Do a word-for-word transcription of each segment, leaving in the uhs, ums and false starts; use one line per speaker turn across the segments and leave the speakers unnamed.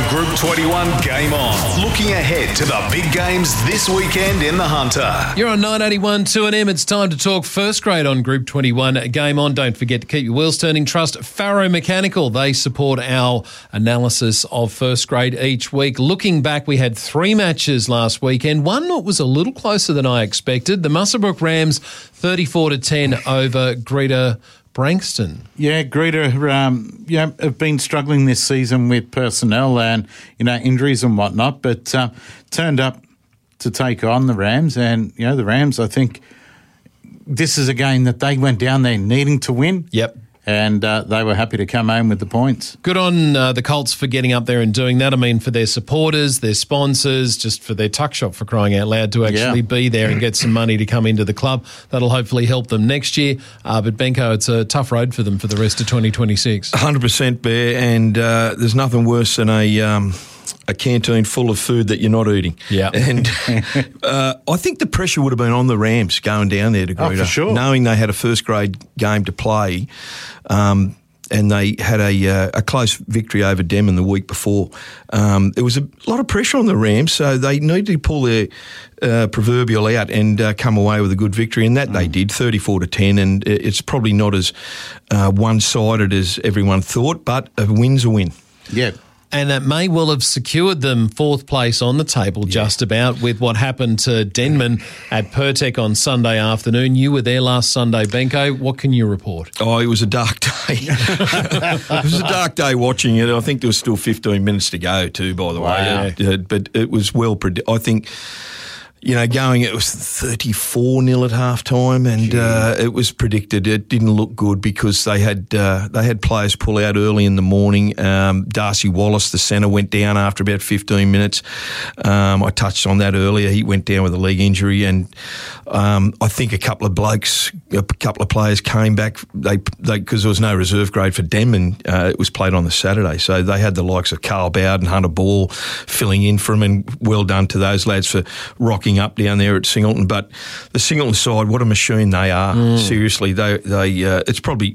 Group twenty-one Game On. Looking ahead to the big games this weekend in the Hunter.
You're on nine eighty-one two N M. It's time to talk first grade on Group twenty-one Game On. Don't forget to keep your wheels turning. Trust Faro Mechanical. They support our analysis of first grade each week. Looking back, we had three matches last weekend. One that was a little closer than I expected. The Muswellbrook Rams thirty-four to ten over Greater Branxton.
Yeah, Greater um, yeah, have been struggling this season with personnel and, you know, injuries and whatnot, but uh, turned up to take on the Rams. And, you know, the Rams, I think this is a game that they went down there needing to win.
Yep.
And uh, they were happy to come home with the points.
Good on uh, the Colts for getting up there and doing that. I mean, for their supporters, their sponsors, just for their tuck shop, for crying out loud, to actually yeah. be there and get some money to come into the club. That'll hopefully help them next year. Uh, but, Benko, it's a tough road for them for the rest of twenty twenty-six.
one hundred percent, Bear, and uh, there's nothing worse than a... Um a canteen full of food that you're not eating.
Yeah.
And uh, I think the pressure would have been on the Rams going down there to Greater.
Oh, for sure.
Knowing they had a first grade game to play, um, and they had a uh, a close victory over Denman the week before. Um, there was a lot of pressure on the Rams, so they needed to pull their uh, proverbial out and uh, come away with a good victory, and that mm. they did, thirty-four to ten, and it's probably not as uh, one-sided as everyone thought, but a win's a win.
Yeah.
And that may well have secured them fourth place on the table, yeah. just about, with what happened to Denman at Pertec on Sunday afternoon. You were there last Sunday, Benko. What can you report?
Oh, it was a dark day. It was a dark day watching it. I think there was still fifteen minutes to go too, by the
wow.
way. Uh, but it was well predicted. I think... You know, going, it was thirty-four nil at half time, and uh, it was predicted. It didn't look good because they had uh, they had players pull out early in the morning. Um, Darcy Wallace, the centre, went down after about fifteen minutes. Um, I touched on that earlier. He went down with a leg injury, and um, I think a couple of blokes, a couple of players came back. They because there was no reserve grade for Denman. Uh, it was played on the Saturday, so they had the likes of Carl Bowden, Hunter Ball filling in for him, and well done to those lads for rocking up down there at Singleton. But the Singleton side, what a machine they are. Mm. Seriously, they they uh, it's probably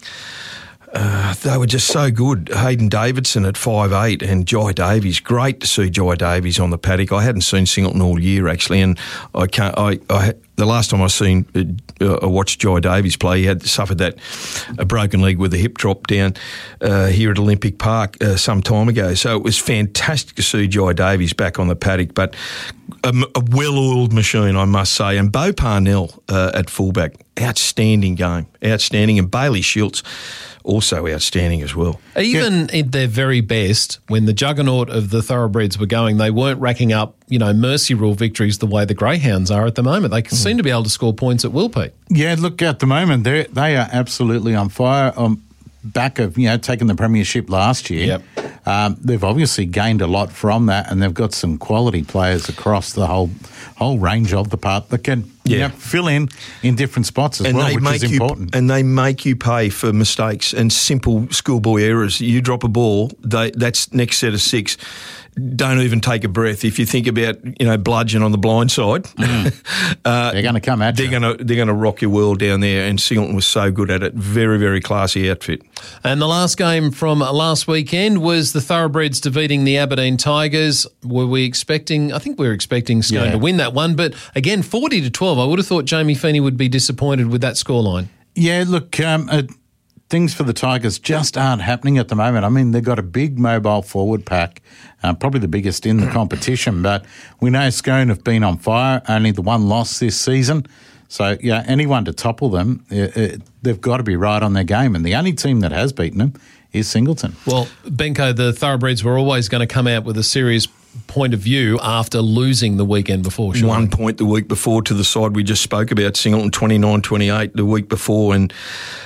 uh, they were just so good. Hayden Davidson at five eight and Jai Davies. Great to see Jai Davies on the paddock. I hadn't seen Singleton all year actually, and I can't. I, I the last time I seen uh, I watched Jai Davies play, he had suffered that a broken leg with a hip drop down uh, here at Olympic Park uh, some time ago. So it was fantastic to see Jai Davies back on the paddock, but a, a well-oiled machine, I must say. And Bo Parnell uh, at fullback, outstanding game, outstanding. And Bailey Schultz, also outstanding as well.
Even yeah. at their very best, when the juggernaut of the thoroughbreds were going, they weren't racking up, you know, mercy rule victories the way the greyhounds are at the moment. They mm. seem to be able to score points at will, Pete.
Yeah, look, at the moment, they they are absolutely on fire. On back of, you know, taking the premiership last year.
Yep.
Um, they've obviously gained a lot from that, and they've got some quality players across the whole whole range of the part that can yeah. you know, fill in in different spots as
and
well,
they
which
make
is
you,
important.
And they make you pay for mistakes and simple schoolboy errors. You drop a ball, they, that's next set of six. Don't even take a breath. If you think about, you know, bludgeon on the blind side,
mm. uh, they're going to come at
they're
you.
Going to they're going to rock your world down there. And Singleton was so good at it. Very very classy outfit.
And the last game from last weekend was the Thoroughbreds defeating the Aberdeen Tigers. Were we expecting? I think we were expecting Scone
yeah.
to win that one, but again, forty to twelve. I would have thought Jamie Feeney would be disappointed with that scoreline.
Yeah, look. Um, uh, Things for the Tigers just aren't happening at the moment. I mean, they've got a big mobile forward pack, uh, probably the biggest in the competition, but we know Scone have been on fire, only the one loss this season. So, yeah, anyone to topple them, it, it, they've got to be right on their game. And the only team that has beaten them is Singleton. Well,
Benko, the Thoroughbreds were always going to come out with a serious point of view after losing the weekend before. Surely.
One point the week before to the side we just spoke about, Singleton twenty-nine twenty-eight the week before, and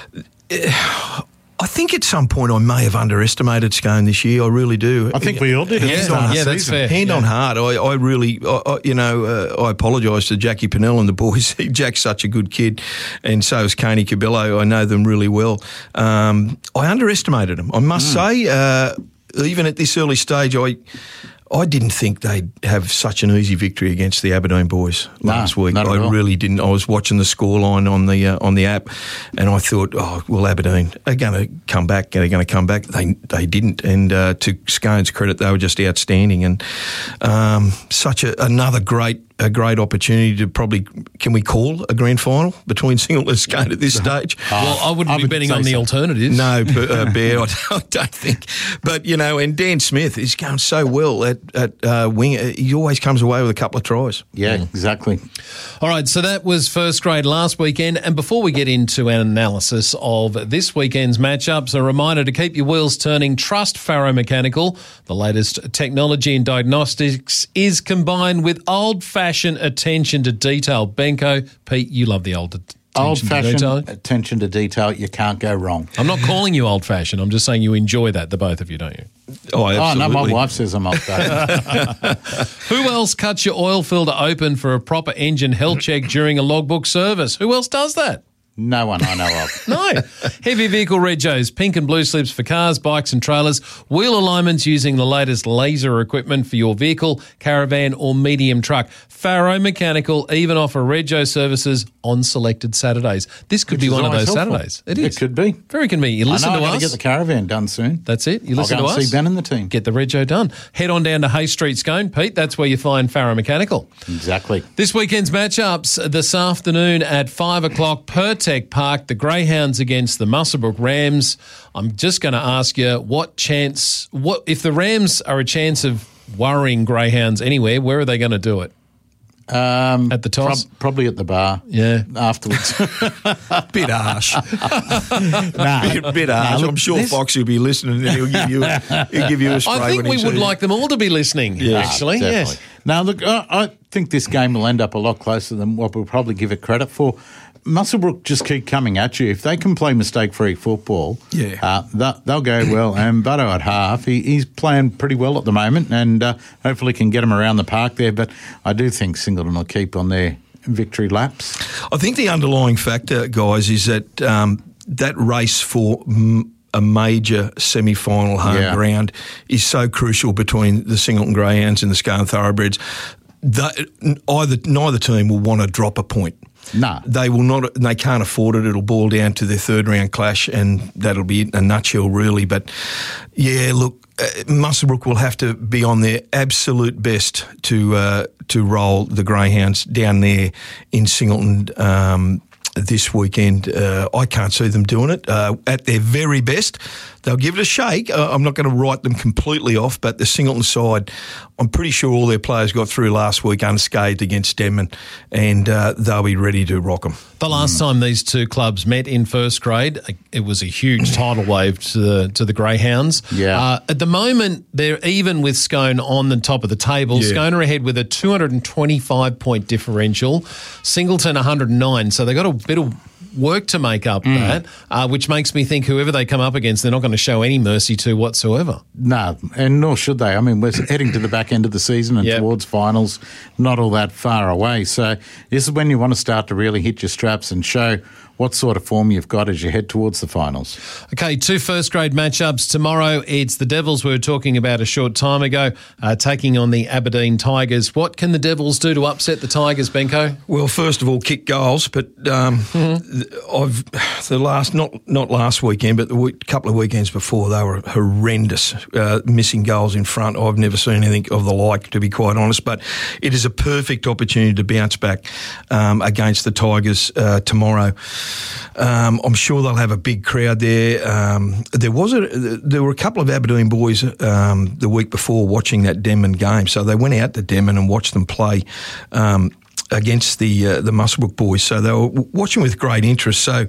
I think at some point I may have underestimated Scone this year. I really do.
I think we all did.
Yeah,
yeah,
yeah that's fair.
Hand
yeah. on
heart, I, I really, I, I, you know, uh, I apologise to Jackie Pennell and the boys. Jack's such a good kid, and so is Coney Cabillo. I know them really well. Um, I underestimated them. I must mm. say, uh, even at this early stage, I. I didn't think they'd have such an easy victory against the Aberdeen boys
No,
last week.
not at
I
all.
really didn't. I was watching the scoreline on the uh, on the app, and I thought, oh, well, Aberdeen are going to come back. They're going to come back. They they didn't. And uh, to Scone's credit, they were just outstanding. And um, such a, another great a great opportunity to probably, can we call a grand final between Singleton and Scone at this stage?
Well, I wouldn't
I
be
would
betting
say
on the
so.
alternatives.
No, but, uh, Bear, I don't, I don't think. But, you know, and Dan Smith is going so well at, at uh, wing. He always comes away with a couple of tries.
Yeah, exactly.
All right, so that was first grade last weekend. And before we get into an analysis of this weekend's matchups, a reminder to keep your wheels turning. Trust Faro Mechanical. The latest technology in diagnostics is combined with old-fashioned attention to detail. Benko, Pete, you love the old attention to
Old-fashioned
detail.
attention to detail, you can't go wrong.
I'm not calling you old-fashioned. I'm just saying you enjoy that, the both of you, don't you?
Oh,
Oh,
absolutely.
no, my wife says I'm old-fashioned.
Who else cuts your oil filter open for a proper engine health check during a logbook service? Who else does that?
No one I know of.
No. Heavy vehicle regos, pink and blue slips for cars, bikes and trailers, wheel alignments using the latest laser equipment for your vehicle, caravan or medium truck. Faro Mechanical even offer rego services on selected Saturdays. This could
Which
be
is
one of
always
those
helpful.
Saturdays. It
It
is.
could be.
Very convenient. You listen
I know,
to
I've got
us.
to get the caravan done soon.
That's it. You listen
I'll go
to
and
us.
see Ben and the team.
Get the rego done. Head on down to Hay Street, Scone. Pete, that's where you find Faro Mechanical.
Exactly.
This weekend's matchups this afternoon at five o'clock, Pertec Park, the Greyhounds against the Muswellbrook Rams. I'm just going to ask you, what chance, what if the Rams are a chance of worrying Greyhounds anywhere, where are they going to do it?
Um,
At the toss?
prob- probably at the bar.
Yeah.
Afterwards.
Bit harsh.
nah,
bit, bit harsh.
look,
I'm sure
this-
Foxy will be listening and he'll give you a, he'll give you a spray
I think
when
we
he
would
sees
like them all to be listening,
Yeah,
actually.
Definitely.
Yes.
Now, look, I, I think this game will end up a lot closer than what we'll probably give it credit for. Muswellbrook just keep coming at you. If they can play mistake-free football,
Yeah.
uh, that, they'll go well. And Butto at half, he, he's playing pretty well at the moment, and uh, hopefully can get him around the park there. But I do think Singleton will keep on their victory laps.
I think the underlying factor, guys, is that um, that race for m- a major semi-final home
Yeah.
ground is so crucial between the Singleton Greyhounds and the Scone Thoroughbreds. That either neither team will want to drop a point.
No.
They will not. They can't afford it. It'll boil down to their third round clash, and that'll be it in a nutshell, really. But yeah, look, uh, Muswellbrook will have to be on their absolute best to uh, to roll the Greyhounds down there in Singleton um, this weekend. Uh, I can't see them doing it uh, at their very best. They'll give it a shake. Uh, I'm not going to write them completely off, but the Singleton side, I'm pretty sure all their players got through last week unscathed against Denman, and uh, they'll be ready to rock them.
The last time these two clubs met in first grade, it was a huge tidal wave to the to the Greyhounds.
Yeah.
Uh, at the moment, they're even with Scone on the top of the table.
Yeah.
Scone are ahead with a two hundred twenty-five point differential. Singleton one hundred nine. So they've got a bit of work to make up that, uh, which makes me think whoever they come up against, they're not going to show any mercy to whatsoever.
No, and nor should they. I mean, we're heading to the back end of the season and
Yep.
towards finals, not all that far away. So this is when you want to start to really hit your straps and show what sort of form you've got as you head towards the finals.
Okay, two first grade matchups tomorrow. It's the Devils we were talking about a short time ago, uh, taking on the Aberdeen Tigers. What can the Devils do to upset the Tigers, Benko?
Well, first of all, kick goals, but um, I've the last not not last weekend, but the week, couple of weekends before, they were horrendous, uh, missing goals in front. I've never seen anything of the like, to be quite honest. But it is a perfect opportunity to bounce back um, against the Tigers uh, tomorrow. Um, I'm sure they'll have a big crowd there. Um, there was a there were a couple of Aberdeen boys um, the week before watching that Denman game, so they went out to Denman and watched them play um, against the uh, the Muswellbrook boys. So they were watching with great interest. So,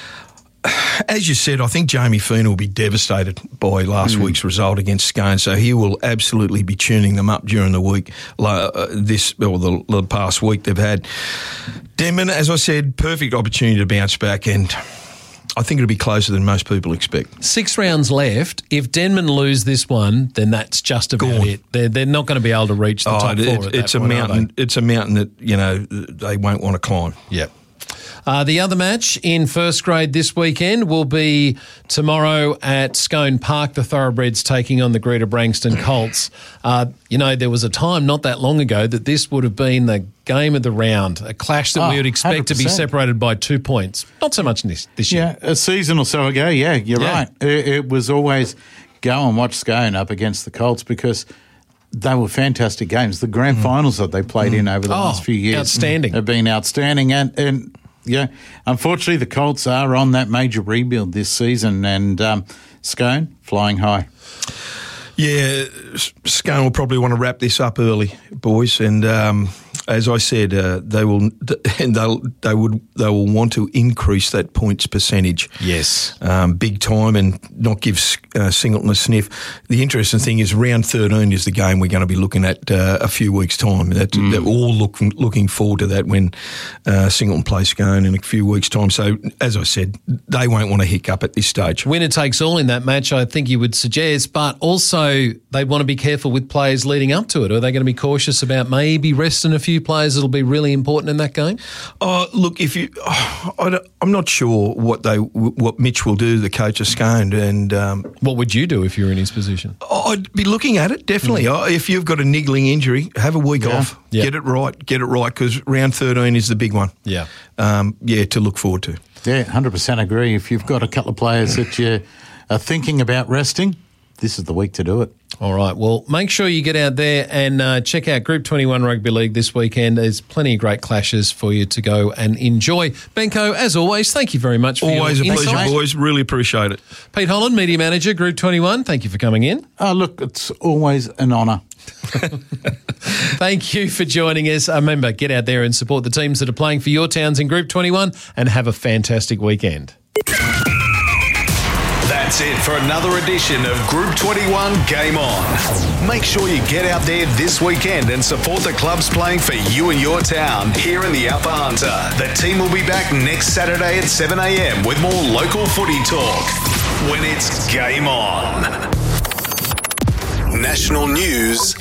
as you said, I think Jamie Feena will be devastated by last mm. week's result against Scone. So he will absolutely be tuning them up during the week. Uh, this or the, the past week they've had. Denman, as I said, perfect opportunity to bounce back, and I think it'll be closer than most people expect.
Six rounds left. If Denman lose this one, then that's just about
Gone.
it. They're, they're not going to be able to reach the
Oh,
top
it,
four at
it's
that
a
point, are
mountain.
they?
It's a mountain that you know they won't want to climb.
Yep. Uh, the other match in first grade this weekend will be tomorrow at Scone Park, the Thoroughbreds taking on the Greta Branxton Colts. Uh, you know, there was a time not that long ago that this would have been the game of the round, a clash that
Oh,
we would expect
one hundred percent
to be separated by two points. Not so much in this, this year.
Yeah, a season or so ago, yeah, you're
Yeah.
right. It, it was always go and watch Scone up against the Colts because they were fantastic games. The grand finals that they played in over the
Oh,
last few years
outstanding.
have been outstanding. And, and yeah, unfortunately, the Colts are on that major rebuild this season, and um, Scone flying high.
Yeah, Scone will probably want to wrap this up early, boys, and um, as I said, uh, they will and they'll they would they will want to increase that points percentage.
Yes.
Um, big time, and not give uh, Singleton a sniff. The interesting thing is, round thirteen is the game we're going to be looking at uh, a few weeks' time. That, mm. They're all look, looking forward to that when uh, Singleton plays Scone in a few weeks' time. So, as I said, they won't want to hiccup at this stage.
Winner takes all in that match, I think you would suggest, but also they'd want to be careful with players leading up to it. Are they going to be cautious about maybe resting a few players that'll be really important in that game?
Oh, look, if you, oh, I don't, I'm not sure what they, what Mitch will do, the coach of Scone, and um,
what would you do if you were in his position?
I'd be looking at it definitely. Mm. Oh, if you've got a niggling injury, have a week
yeah.
off,
yeah.
get it right, get it right, because round thirteen is the big one.
Yeah,
um, yeah, to look forward to.
Yeah, one hundred percent agree. If you've got a couple of players that you are thinking about resting, this is the week to do it.
All right. Well, make sure you get out there and uh, check out Group twenty-one Rugby League this weekend. There's plenty of great clashes for you to go and enjoy. Benko, as always, thank you very much for
always
your
a pleasure,
insight.
boys. Really appreciate it.
Pete Holland, Media Manager, Group twenty-one, thank you for coming in.
Oh, look, it's always an honour.
Thank you for joining us. Remember, get out there and support the teams that are playing for your towns in Group twenty-one and have a fantastic weekend.
That's it for another edition of Group twenty-one Game On. Make sure you get out there this weekend and support the clubs playing for you and your town here in the Upper Hunter. The team will be back next Saturday at seven a.m. with more local footy talk when it's Game On. National news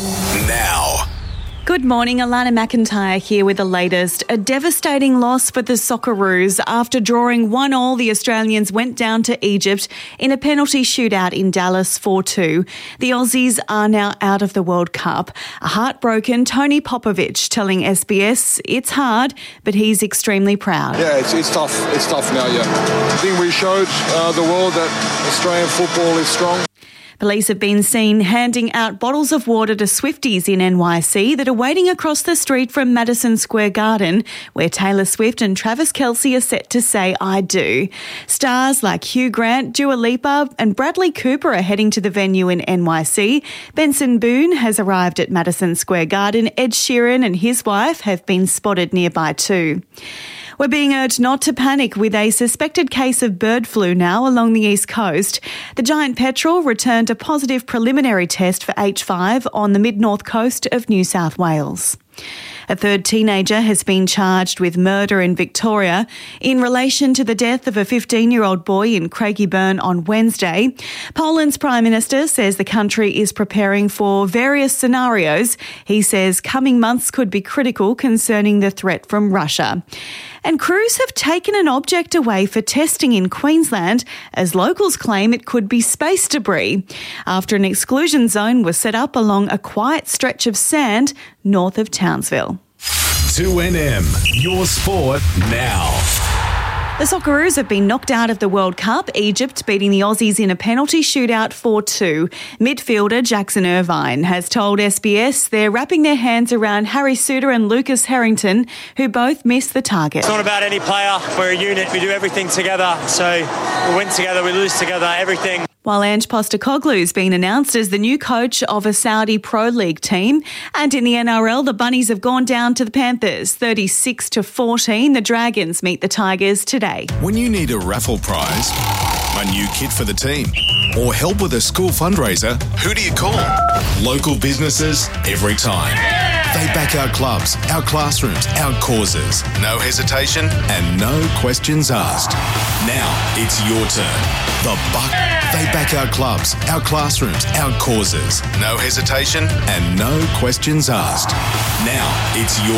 now.
Good morning, Alana McIntyre here with the latest. A devastating loss for the Socceroos. After drawing one all, the Australians went down to Egypt in a penalty shootout in Dallas four two. The Aussies are now out of the World Cup. A heartbroken Tony Popovich telling S B S it's hard, but he's extremely proud.
Yeah, it's, it's tough. It's tough now, yeah. I think we showed uh, the world that Australian football is strong.
Police have been seen handing out bottles of water to Swifties in N Y C that are waiting across the street from Madison Square Garden, where Taylor Swift and Travis Kelce are set to say I do. Stars like Hugh Grant, Dua Lipa and Bradley Cooper are heading to the venue in N Y C. Benson Boone has arrived at Madison Square Garden. Ed Sheeran and his wife have been spotted nearby too. We're being urged not to panic with a suspected case of bird flu now along the east coast. The giant petrel returned a positive preliminary test for H five on the mid-north coast of New South Wales. A third teenager has been charged with murder in Victoria in relation to the death of a fifteen-year-old boy in Craigieburn on Wednesday. Poland's Prime Minister says the country is preparing for various scenarios. He says coming months could be critical concerning the threat from Russia. And crews have taken an object away for testing in Queensland as locals claim it could be space debris after an exclusion zone was set up along a quiet stretch of sand north of Townsville.
two N M, your sport now.
The Socceroos have been knocked out of the World Cup, Egypt beating the Aussies in a penalty shootout four two. Midfielder Jackson Irvine has told S B S they're wrapping their hands around Harry Suter and Lucas Harrington, who both missed the target.
It's not about any player. We're a unit. We do everything together. So we win together, we lose together, everything.
While Ange Postecoglou's been announced as the new coach of a Saudi Pro League team. And in the N R L, the Bunnies have gone down to the Panthers, thirty-six to fourteen. The Dragons meet the Tigers today.
When you need a raffle prize, a new kit for the team, or help with a school fundraiser, who do you call? Local businesses every time. They back our clubs, our classrooms, our causes. No hesitation and no questions asked. Now it's your turn. The Buck. They back our clubs, our classrooms, our causes. No hesitation and no questions asked. Now it's your